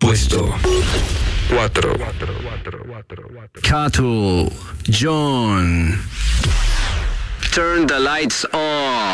Puesto 4. Kato, John. Turn the lights on.